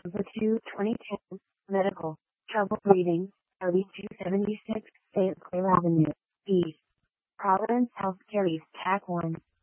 Number 2, 2010, medical, trouble breathing, LD 276, St. Clair Avenue, East, Providence Healthcare East, TAC 1.